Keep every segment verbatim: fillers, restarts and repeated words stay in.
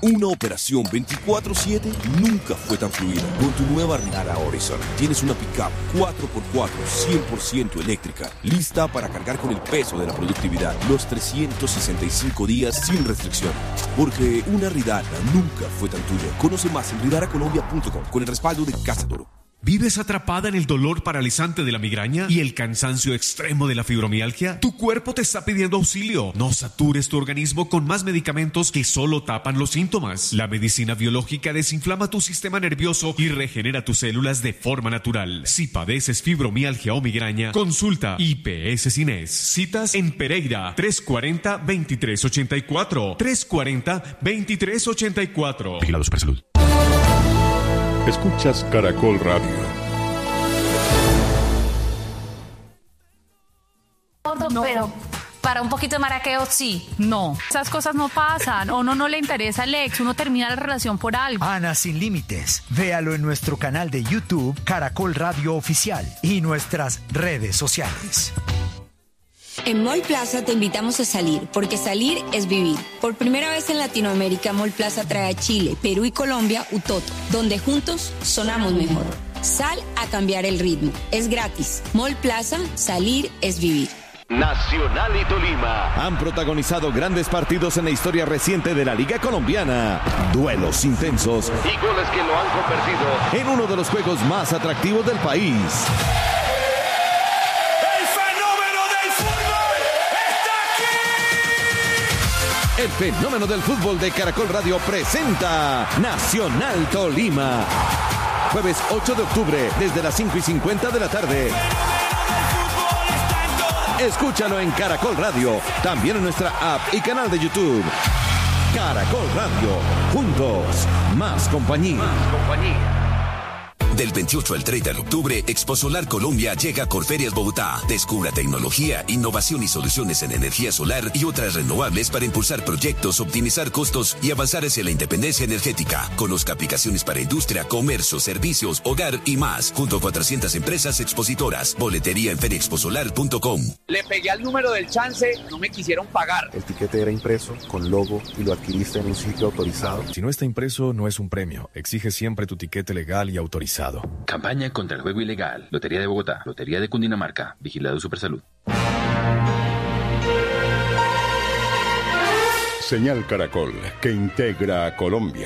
Una operación veinticuatro siete nunca fue tan fluida. Con tu nueva Ridara Horizon tienes una pickup cuatro por cuatro cien por ciento eléctrica, lista para cargar con el peso de la productividad los trescientos sesenta y cinco días sin restricción. Porque una Ridara nunca fue tan tuya. Conoce más en ridara colombia punto com con el respaldo de Casa Toro. ¿Vives atrapada en el dolor paralizante de la migraña y el cansancio extremo de la fibromialgia? ¿Tu cuerpo te está pidiendo auxilio? No satures tu organismo con más medicamentos que solo tapan los síntomas. La medicina biológica desinflama tu sistema nervioso y regenera tus células de forma natural. Si padeces fibromialgia o migraña, consulta I P S Cines. Citas en Pereira, tres cuarenta, veintitrés ochenta y cuatro. tres cuarenta, veintitrés ochenta y cuatro. Vigilado Supersalud. Escuchas Caracol Radio. No. Pero para un poquito de maraqueo, sí. No, esas cosas no pasan. A uno no le interesa el ex, uno termina la relación por algo. Ana Sin Límites. Véalo en nuestro canal de YouTube, Caracol Radio Oficial, y nuestras redes sociales. En Mall Plaza te invitamos a salir, porque salir es vivir. Por primera vez en Latinoamérica, Mall Plaza trae a Chile, Perú y Colombia Utoto, donde juntos sonamos mejor. Sal a cambiar el ritmo. Es gratis. Mall Plaza, salir es vivir. Nacional y Tolima han protagonizado grandes partidos en la historia reciente de la Liga Colombiana. Duelos intensos y goles que lo han convertido en uno de los juegos más atractivos del país. El fenómeno del fútbol de Caracol Radio presenta Nacional Tolima. Jueves ocho de octubre, desde las cinco y cincuenta de la tarde. Escúchalo en Caracol Radio, también en nuestra app y canal de YouTube. Caracol Radio, juntos, más compañía. Más compañía. Del veintiocho al treinta de octubre, Expo Solar Colombia llega a Corferias Bogotá. Descubra tecnología, innovación y soluciones en energía solar y otras renovables para impulsar proyectos, optimizar costos y avanzar hacia la independencia energética. Conozca aplicaciones para industria, comercio, servicios, hogar y más, junto a cuatrocientas empresas expositoras. Boletería en feria expo solar punto com. Le pegué al número del chance, no me quisieron pagar. El tiquete era impreso, con logo, y lo adquiriste en un sitio autorizado. Si no está impreso, no es un premio. Exige siempre tu tiquete legal y autorizado. Campaña contra el juego ilegal. Lotería de Bogotá. Lotería de Cundinamarca. Vigilado Supersalud. Señal Caracol, que integra a Colombia.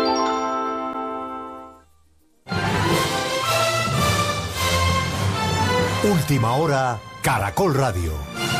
Última hora, Caracol Radio.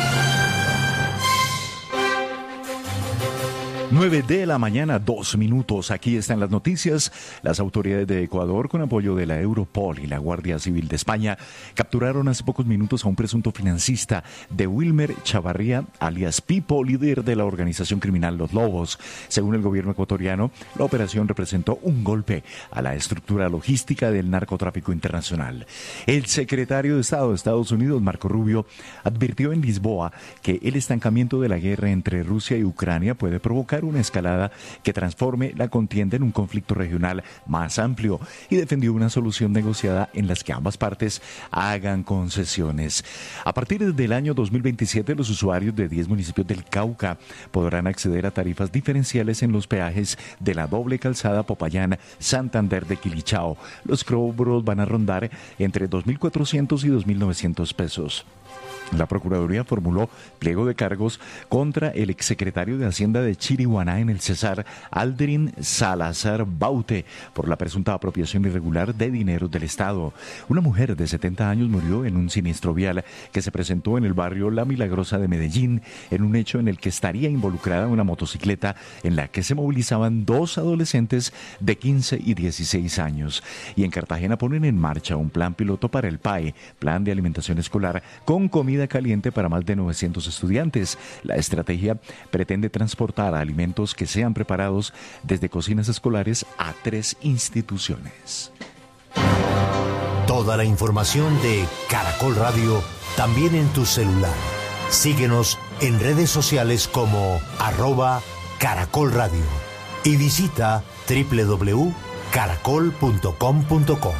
nueve de la mañana, dos minutos. Aquí están las noticias. Las autoridades de Ecuador, con apoyo de la Europol y la Guardia Civil de España, capturaron hace pocos minutos a un presunto financista de Wilmer Chavarría, alias Pipo, líder de la organización criminal Los Lobos. Según el gobierno ecuatoriano, la operación representó un golpe a la estructura logística del narcotráfico internacional. El secretario de Estado de Estados Unidos, Marco Rubio, advirtió en Lisboa que el estancamiento de la guerra entre Rusia y Ucrania puede provocar una escalada que transforme la contienda en un conflicto regional más amplio, y defendió una solución negociada en las que ambas partes hagan concesiones. A partir del año dos mil veintisiete, los usuarios de diez municipios del Cauca podrán acceder a tarifas diferenciales en los peajes de la doble calzada Popayán-Santander de Quilichao. Los cobros van a rondar entre dos mil cuatrocientos y dos mil novecientos pesos. La Procuraduría formuló pliego de cargos contra el exsecretario de Hacienda de Chiriguaná en el Cesar, Aldrin Salazar Baute, por la presunta apropiación irregular de dineros del Estado. Una mujer de setenta años murió en un siniestro vial que se presentó en el barrio La Milagrosa de Medellín, en un hecho en el que estaría involucrada una motocicleta en la que se movilizaban dos adolescentes de quince y dieciséis años. Y en Cartagena ponen en marcha un plan piloto para el P A E, Plan de Alimentación Escolar, con comida caliente para más de novecientos estudiantes. La estrategia pretende transportar alimentos que sean preparados desde cocinas escolares a tres instituciones. Toda la información de Caracol Radio también en tu celular. Síguenos en redes sociales como arroba Caracol Radio y visita doble u doble u doble u punto caracol punto com punto co.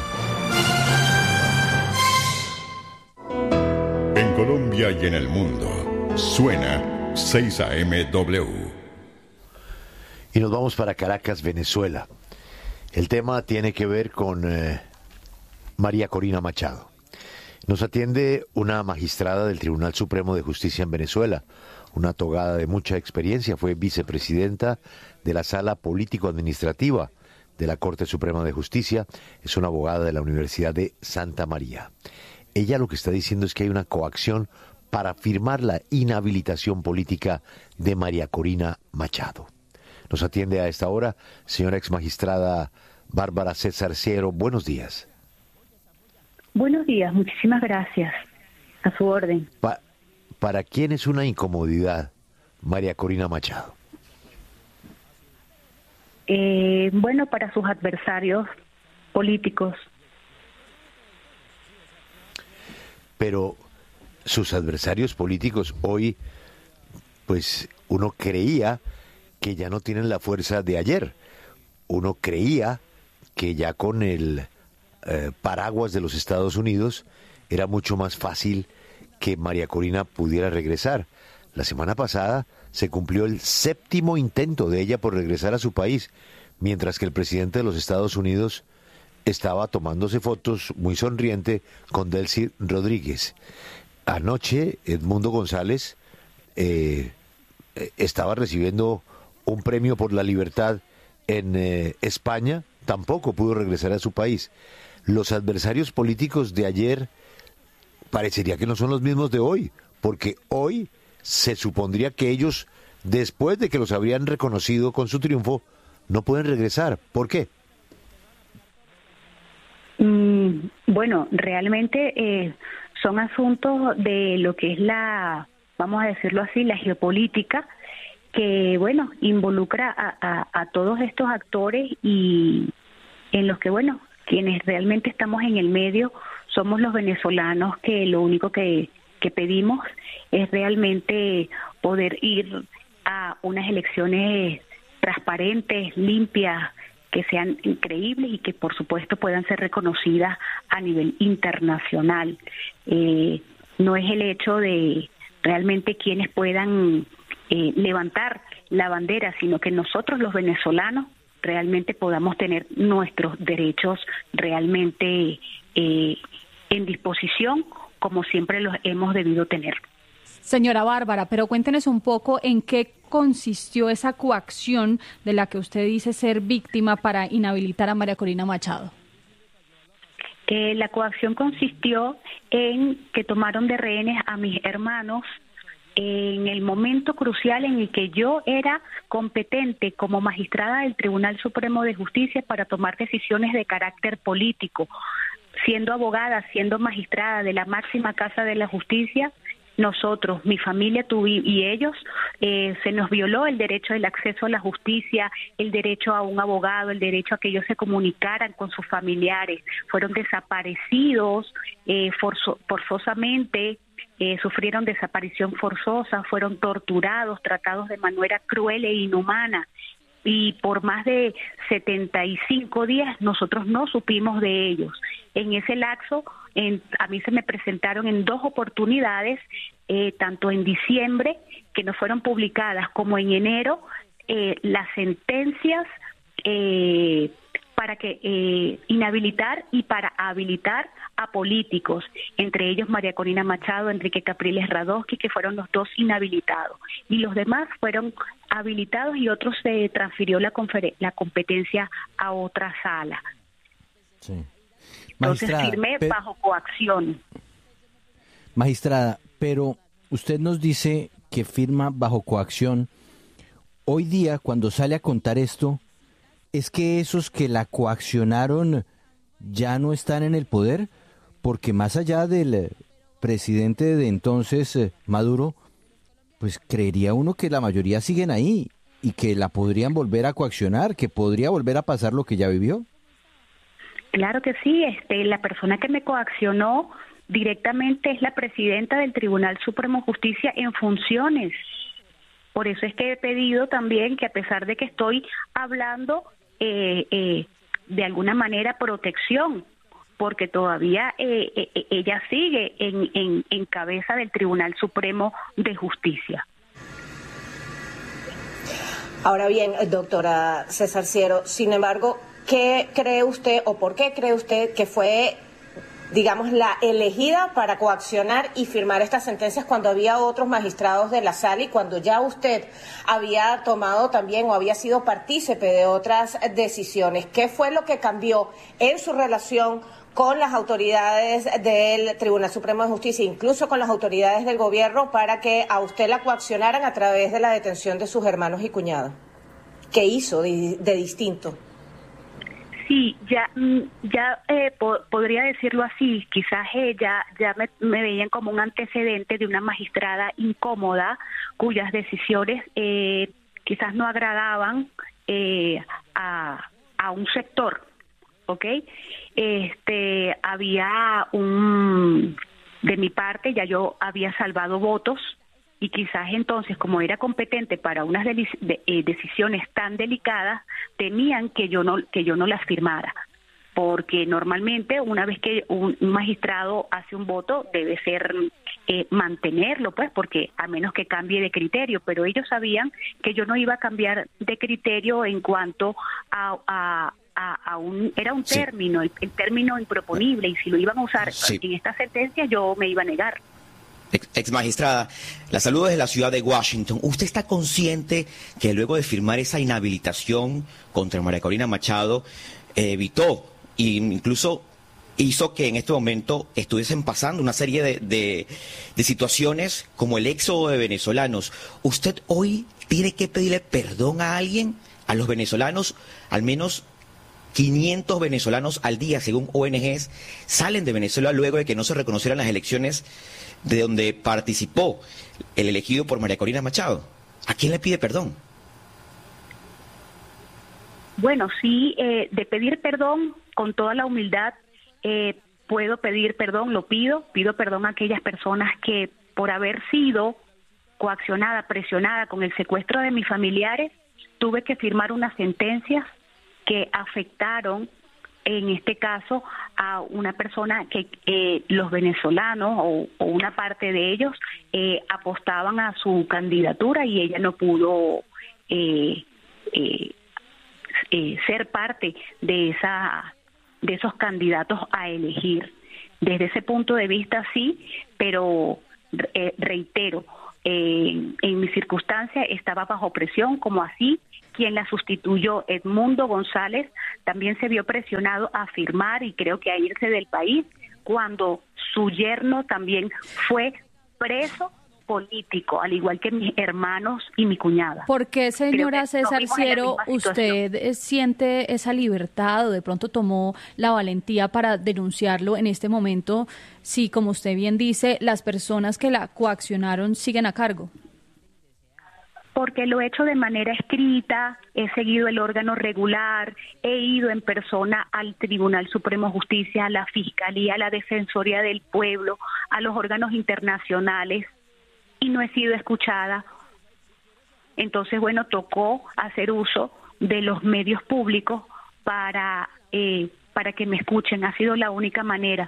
En Colombia y en el mundo, suena seis A M W. Y nos vamos para Caracas, Venezuela. El tema tiene que ver con eh, María Corina Machado. Nos atiende una magistrada del Tribunal Supremo de Justicia en Venezuela, una togada de mucha experiencia, fue vicepresidenta de la Sala Político-Administrativa de la Corte Suprema de Justicia, es una abogada de la Universidad de Santa María. Ella lo que está diciendo es que hay una coacción para firmar la inhabilitación política de María Corina Machado. Nos atiende a esta hora, señora exmagistrada Bárbara César Ciero. Buenos días. Buenos días, muchísimas gracias. A su orden. Pa- ¿Para quién es una incomodidad María Corina Machado? Eh, bueno, para sus adversarios políticos. Pero sus adversarios políticos hoy, pues uno creía que ya no tienen la fuerza de ayer. Uno creía que ya con el eh, paraguas de los Estados Unidos era mucho más fácil que María Corina pudiera regresar. La semana pasada se cumplió el séptimo intento de ella por regresar a su país, mientras que el presidente de los Estados Unidos estaba tomándose fotos muy sonriente con Delcy Rodríguez. Anoche Edmundo González eh, estaba recibiendo un premio por la libertad en eh, España, tampoco pudo regresar a su país. Los adversarios políticos de ayer parecería que no son los mismos de hoy, porque hoy se supondría que ellos, después de que los habrían reconocido con su triunfo, no pueden regresar. ¿Por qué? Mm, bueno, realmente eh, son asuntos de lo que es la, vamos a decirlo así, la geopolítica, que, bueno, involucra a, a, a todos estos actores y en los que, bueno, quienes realmente estamos en el medio somos los venezolanos, que lo único que, que pedimos es realmente poder ir a unas elecciones transparentes, limpias, que sean increíbles y que por supuesto puedan ser reconocidas a nivel internacional. Eh, no es el hecho de realmente quienes puedan eh, levantar la bandera, sino que nosotros los venezolanos realmente podamos tener nuestros derechos realmente eh, en disposición, como siempre los hemos debido tener. Señora Bárbara, pero cuéntenos un poco en qué consistió esa coacción de la que usted dice ser víctima para inhabilitar a María Corina Machado. Eh, la coacción consistió en que tomaron de rehenes a mis hermanos en el momento crucial en el que yo era competente como magistrada del Tribunal Supremo de Justicia para tomar decisiones de carácter político. Siendo abogada, siendo magistrada de la máxima casa de la justicia, nosotros, mi familia tuvi, y ellos, eh, se nos violó el derecho del acceso a la justicia, el derecho a un abogado, el derecho a que ellos se comunicaran con sus familiares. Fueron desaparecidos eh, forzo, forzosamente, eh, sufrieron desaparición forzosa, fueron torturados, tratados de manera cruel e inhumana. Y por más de setenta y cinco días nosotros no supimos de ellos. En ese lapso, en, a mí se me presentaron en dos oportunidades, eh, tanto en diciembre, que no fueron publicadas, como en enero, eh, las sentencias eh, para que eh, inhabilitar y para habilitar a políticos, entre ellos María Corina Machado, Enrique Capriles Radosky, que fueron los dos inhabilitados, y los demás fueron habilitados y otros se transfirió la, confer- la competencia a otra sala. Sí. Entonces firmé pero, bajo coacción. Magistrada, pero usted nos dice que firma bajo coacción. Hoy día, cuando sale a contar esto, ¿es que esos que la coaccionaron ya no están en el poder? Porque más allá del presidente de entonces, Maduro, pues creería uno que la mayoría siguen ahí y que la podrían volver a coaccionar, que podría volver a pasar lo que ya vivió. Claro que sí, este, la persona que me coaccionó directamente es la presidenta del Tribunal Supremo de Justicia en funciones. Por eso es que he pedido también que, a pesar de que estoy hablando eh, eh, de alguna manera protección, porque todavía eh, eh, ella sigue en, en, en cabeza del Tribunal Supremo de Justicia. Ahora bien, doctora César Ciero, sin embargo, ¿qué cree usted o por qué cree usted que fue, digamos, la elegida para coaccionar y firmar estas sentencias cuando había otros magistrados de la sala y cuando ya usted había tomado también o había sido partícipe de otras decisiones? ¿Qué fue lo que cambió en su relación con las autoridades del Tribunal Supremo de Justicia, incluso con las autoridades del gobierno, para que a usted la coaccionaran a través de la detención de sus hermanos y cuñados? ¿Qué hizo de, de distinto? Sí, ya ya eh, po- podría decirlo así, quizás ella ya me, me veían como un antecedente de una magistrada incómoda cuyas decisiones eh, quizás no agradaban eh, a, a un sector, ¿ok? Este, había un, de mi parte ya yo había salvado votos y quizás entonces, como era competente para unas de, de, eh, decisiones tan delicadas, temían que yo no que yo no las firmara, porque normalmente una vez que un, un magistrado hace un voto debe ser eh, mantenerlo, pues, porque a menos que cambie de criterio, pero ellos sabían que yo no iba a cambiar de criterio en cuanto a, a A, a un, era un término, sí. el, el término improponible, y si lo iban a usar sí. en esta sentencia yo me iba a negar. Ex, ex magistrada, la saludo desde la ciudad de Washington. ¿Usted está consciente que luego de firmar esa inhabilitación contra María Corina Machado eh, evitó e incluso hizo que en este momento estuviesen pasando una serie de, de, de situaciones como el éxodo de venezolanos? ¿Usted hoy tiene que pedirle perdón a alguien, a los venezolanos? Al menos quinientos venezolanos al día, según O N Ges, salen de Venezuela luego de que no se reconocieran las elecciones de donde participó el elegido por María Corina Machado. ¿A quién le pide perdón? Bueno, sí, eh, de pedir perdón con toda la humildad, eh, puedo pedir perdón, lo pido, pido perdón a aquellas personas que por haber sido coaccionada, presionada con el secuestro de mis familiares, tuve que firmar unas sentencias que afectaron, en este caso, a una persona que eh, los venezolanos o, o una parte de ellos eh, apostaban a su candidatura y ella no pudo eh, eh, eh, ser parte de esa de esos candidatos a elegir. Desde ese punto de vista sí, pero eh, reitero, eh, en mi circunstancia estaba bajo presión, como así quien la sustituyó, Edmundo González, también se vio presionado a firmar y creo que a irse del país cuando su yerno también fue preso político, al igual que mis hermanos y mi cuñada. ¿Por qué, señora César Ciero, usted siente esa libertad o de pronto tomó la valentía para denunciarlo en este momento si, como usted bien dice, las personas que la coaccionaron siguen a cargo? Porque lo he hecho de manera escrita, he seguido el órgano regular, he ido en persona al Tribunal Supremo de Justicia, a la Fiscalía, a la Defensoría del Pueblo, a los órganos internacionales, y no he sido escuchada. Entonces, bueno, tocó hacer uso de los medios públicos para, eh, para que me escuchen. Ha sido la única manera.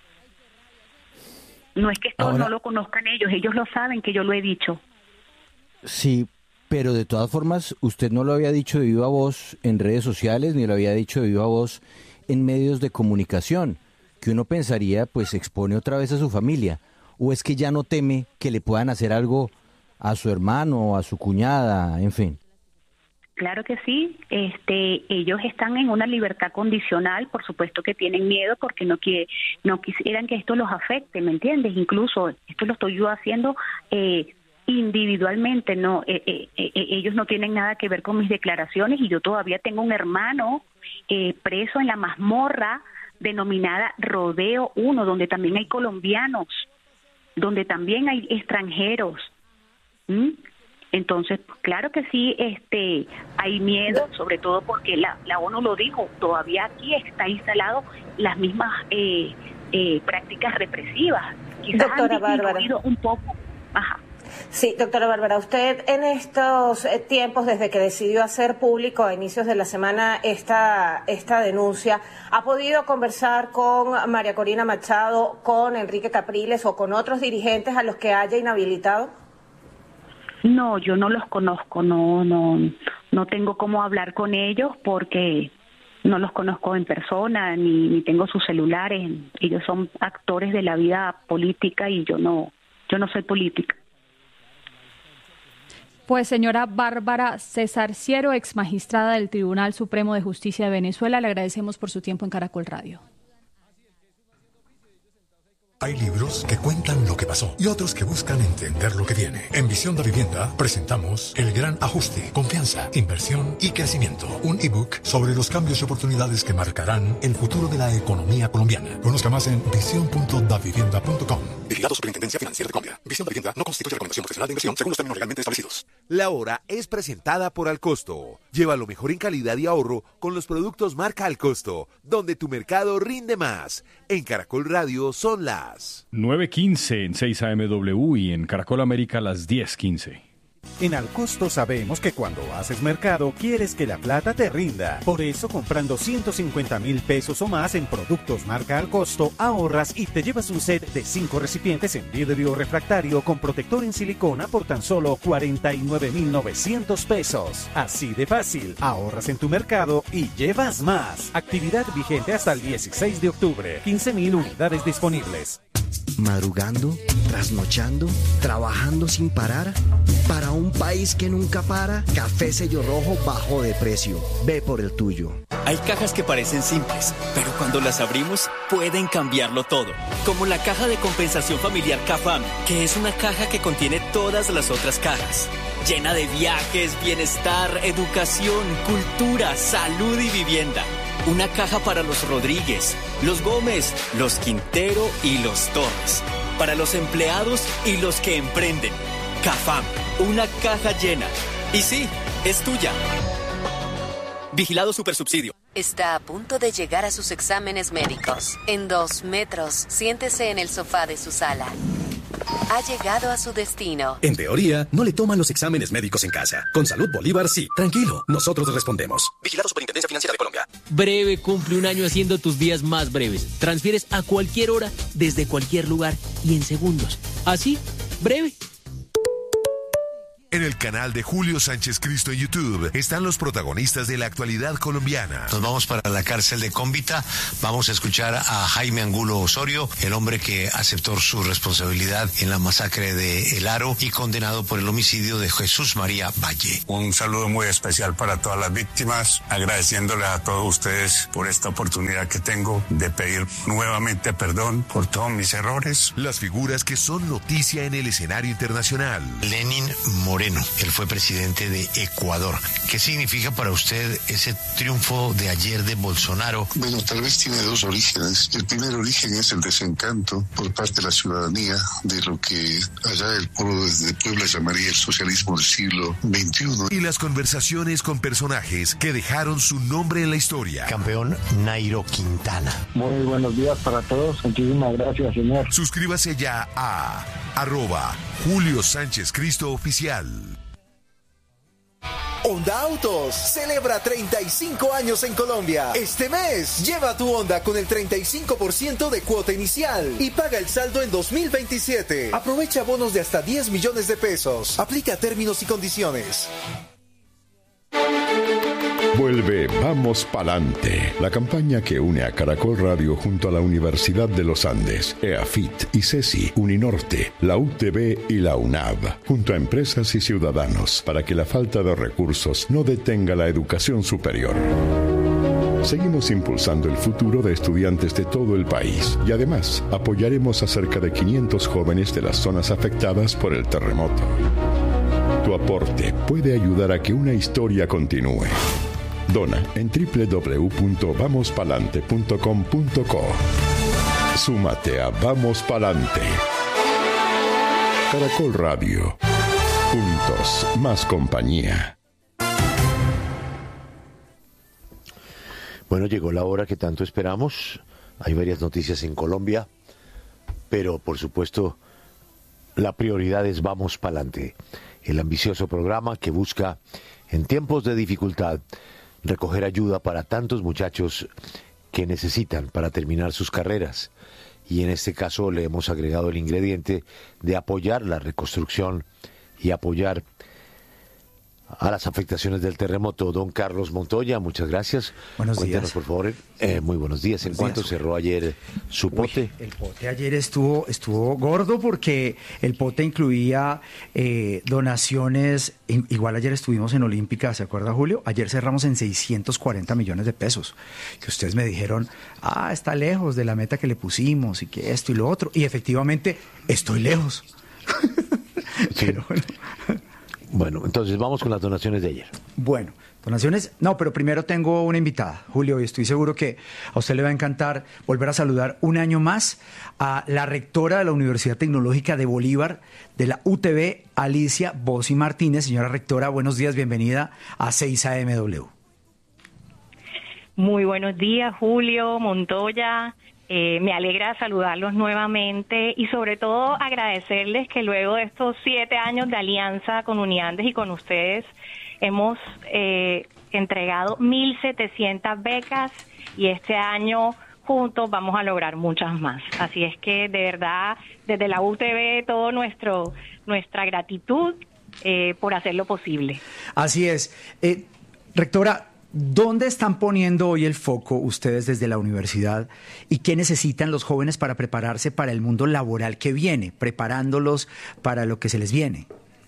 No es que esto Ahora... no lo conozcan ellos, ellos lo saben que yo lo he dicho. Sí, pero de todas formas, usted no lo había dicho de viva voz en redes sociales, ni lo había dicho de viva voz en medios de comunicación, que uno pensaría, pues expone otra vez a su familia. ¿O es que ya no teme que le puedan hacer algo a su hermano, a su cuñada, en fin? Claro que sí, este, ellos están en una libertad condicional, por supuesto que tienen miedo porque no quiere, no quisieran que esto los afecte, ¿me entiendes? Incluso esto lo estoy yo haciendo eh, individualmente, no, eh, eh, eh, ellos no tienen nada que ver con mis declaraciones y yo todavía tengo un hermano eh, preso en la mazmorra denominada Rodeo uno, donde también hay colombianos, donde también hay extranjeros. ¿Mm? Entonces, claro que sí, este, hay miedo, sobre todo porque la, la ONU lo dijo, todavía aquí está instalado las mismas eh, eh, prácticas represivas. Quizás Doctora han disminuido Bárbara. un poco. Ajá. Sí, doctora Bárbara, usted en estos tiempos, desde que decidió hacer público a inicios de la semana esta, esta denuncia, ¿ha podido conversar con María Corina Machado, con Enrique Capriles o con otros dirigentes a los que haya inhabilitado? No, yo no los conozco, no, no, no tengo cómo hablar con ellos porque no los conozco en persona, ni, ni tengo sus celulares. Ellos son actores de la vida política y yo no, yo no soy política. Pues señora Bárbara Cesarciero, ex magistrada del Tribunal Supremo de Justicia de Venezuela, le agradecemos por su tiempo en Caracol Radio. Hay libros que cuentan lo que pasó y otros que buscan entender lo que viene. En Visión de Vivienda presentamos El Gran Ajuste, Confianza, Inversión y Crecimiento. Un ebook sobre los cambios y oportunidades que marcarán el futuro de la economía colombiana. Conozca más en visión punto davivienda punto com. Vigilado Superintendencia Financiera de Colombia. Visión de Vivienda no constituye recomendación profesional de inversión según los términos legalmente establecidos. La hora es presentada por Alcosto. Lleva lo mejor en calidad y ahorro con los productos marca Alcosto, donde tu mercado rinde más. En Caracol Radio son las nueve quince en seis A M W y en Caracol América las diez quince. En Alcosto sabemos que cuando haces mercado quieres que la plata te rinda. Por eso, comprando ciento cincuenta mil pesos o más en productos marca Alcosto, ahorras y te llevas un set de cinco recipientes en vidrio refractario con protector en silicona por tan solo cuarenta y nueve mil novecientos pesos. Así de fácil, ahorras en tu mercado y llevas más. Actividad vigente hasta el dieciséis de octubre. quince mil unidades disponibles. Madrugando, trasnochando, trabajando sin parar. Para un país que nunca para, Café Sello Rojo bajó de precio. Ve por el tuyo. Hay cajas que parecen simples, pero cuando las abrimos pueden cambiarlo todo. Como la caja de compensación familiar CAFAM, que es una caja que contiene todas las otras cajas. Llena de viajes, bienestar, educación, cultura, salud y vivienda. Una caja para los Rodríguez, los Gómez, los Quintero y los Torres. Para los empleados y los que emprenden. CAFAM, una caja llena. Y sí, es tuya. Vigilado Supersubsidio. Está a punto de llegar a sus exámenes médicos. En dos metros, siéntese en el sofá de su sala. Ha llegado a su destino. En teoría, no le toman los exámenes médicos en casa. Con Salud Bolívar, sí. Tranquilo, nosotros respondemos. Vigilado Superintendencia Financiera de Colombia. Breve cumple un año haciendo tus días más breves. Transfieres a cualquier hora, desde cualquier lugar y en segundos. Así, breve. En el canal de Julio Sánchez Cristo en YouTube están los protagonistas de la actualidad colombiana. Nos vamos para la cárcel de Cómbita. Vamos a escuchar a Jaime Angulo Osorio, el hombre que aceptó su responsabilidad en la masacre de El Aro y condenado por el homicidio de Jesús María Valle. Un saludo muy especial para todas las víctimas, agradeciéndole a todos ustedes por esta oportunidad que tengo de pedir nuevamente perdón por todos mis errores. Las figuras que son noticia en el escenario internacional. Lenín Moreno. Él fue presidente de Ecuador. ¿Qué significa para usted ese triunfo de ayer de Bolsonaro? Bueno, tal vez tiene dos orígenes. El primer origen es el desencanto por parte de la ciudadanía de lo que allá el pueblo de Puebla llamaría el socialismo del siglo veintiuno. Y las conversaciones con personajes que dejaron su nombre en la historia. Campeón Nairo Quintana. Muy buenos días para todos. Muchísimas gracias, señor. Suscríbase ya a arroba Julio Sánchez Cristo Oficial. Honda Autos celebra treinta y cinco años en Colombia. Este mes, lleva tu Honda con el treinta y cinco por ciento de cuota inicial y paga el saldo en dos mil veintisiete. Aprovecha bonos de hasta diez millones de pesos. Aplica términos y condiciones. Vuelve Vamos Palante, la campaña que une a Caracol Radio junto a la Universidad de los Andes, EAFIT y CESI, Uninorte, la U T B y la UNAV, junto a empresas y ciudadanos, para que la falta de recursos no detenga la educación superior. Seguimos impulsando el futuro de estudiantes de todo el país y además apoyaremos a cerca de quinientos jóvenes de las zonas afectadas por el terremoto. Tu aporte puede ayudar a que una historia continúe. Dona en doble u doble u doble u punto vamos palante punto com punto co. Súmate a Vamos Palante. Caracol Radio. Juntos, más compañía. Bueno, llegó la hora que tanto esperamos. Hay varias noticias en Colombia, pero por supuesto la prioridad es Vamos Palante, el ambicioso programa que busca, en tiempos de dificultad, recoger ayuda para tantos muchachos que necesitan para terminar sus carreras. Y en este caso le hemos agregado el ingrediente de apoyar la reconstrucción y apoyar a las afectaciones del terremoto. Don Carlos Montoya, muchas gracias. Buenos Cuéntenos, días. por favor, eh, muy buenos días. ¿En cuánto cerró ayer su pote? Uy, el pote ayer estuvo, estuvo gordo porque el pote incluía eh, donaciones. Igual ayer estuvimos en Olímpica, ¿se acuerda, Julio? Ayer cerramos en seiscientos cuarenta millones de pesos. Que ustedes me dijeron, ah, está lejos de la meta que le pusimos y que esto y lo otro. Y efectivamente, estoy lejos. Sí. Pero bueno. Bueno, entonces vamos con las donaciones de ayer. Bueno, donaciones, no, pero primero tengo una invitada, Julio, y estoy seguro que a usted le va a encantar volver a saludar un año más a la rectora de la Universidad Tecnológica de Bolívar, de la U T B, Alicia Bossi Martínez. Señora rectora, buenos días, bienvenida a seis A M W. Muy buenos días, Julio, Montoya. Eh, me alegra saludarlos nuevamente y sobre todo agradecerles que luego de estos siete años de alianza con Uniandes y con ustedes hemos eh, entregado mil setecientas becas y este año juntos vamos a lograr muchas más. Así es que de verdad desde la U T B todo nuestro nuestra gratitud eh, por hacerlo posible. Así es. Eh, rectora, ¿dónde están poniendo hoy el foco ustedes desde la universidad y qué necesitan los jóvenes para prepararse para el mundo laboral que viene, preparándolos para lo que se les viene?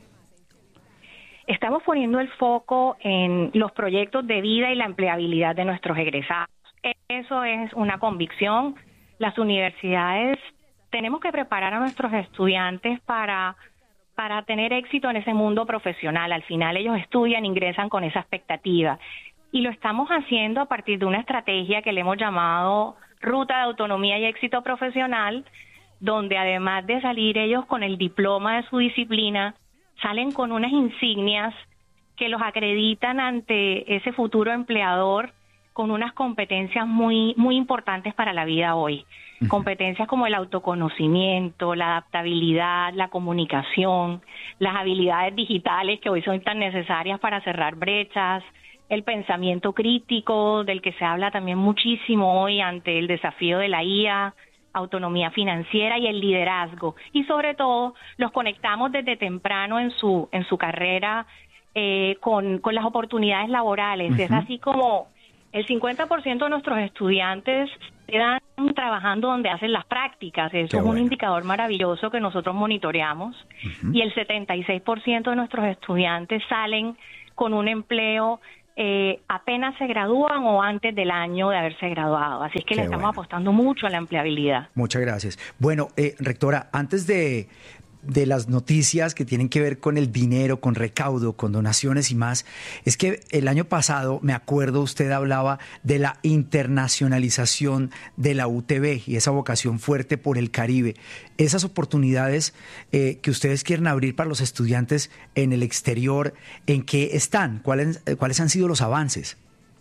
Estamos poniendo el foco en los proyectos de vida y la empleabilidad de nuestros egresados. Eso es una convicción. Las universidades tenemos que preparar a nuestros estudiantes para para tener éxito en ese mundo profesional. Al final ellos estudian, ingresan con esa expectativa. Y lo estamos haciendo a partir de una estrategia que le hemos llamado Ruta de Autonomía y Éxito Profesional, donde además de salir ellos con el diploma de su disciplina, salen con unas insignias que los acreditan ante ese futuro empleador con unas competencias muy, muy importantes para la vida hoy. Uh-huh. Competencias como el autoconocimiento, la adaptabilidad, la comunicación, las habilidades digitales que hoy son tan necesarias para cerrar brechas, el pensamiento crítico, del que se habla también muchísimo hoy ante el desafío de la I A, autonomía financiera y el liderazgo. Y sobre todo, los conectamos desde temprano en su en su carrera eh, con, con las oportunidades laborales. Uh-huh. Es así como el cincuenta por ciento de nuestros estudiantes quedan trabajando donde hacen las prácticas. Eso Qué es bueno. Un indicador maravilloso que nosotros monitoreamos. Uh-huh. Y el setenta y seis por ciento de nuestros estudiantes salen con un empleo Eh, apenas se gradúan o antes del año de haberse graduado. Así es que Qué le estamos bueno. apostando mucho a la empleabilidad. Muchas gracias. Bueno, eh, rectora, antes de, de las noticias que tienen que ver con el dinero, con recaudo, con donaciones y más, es que el año pasado, me acuerdo, usted hablaba de la internacionalización de la U T B y esa vocación fuerte por el Caribe. Esas oportunidades eh, que ustedes quieren abrir para los estudiantes en el exterior, ¿en qué están? ¿Cuáles, cuáles han sido los avances?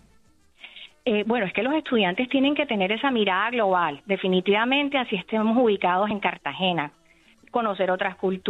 Eh, bueno, es que los estudiantes tienen que tener esa mirada global. Definitivamente, así estemos ubicados en Cartagena, conocer otras culturas.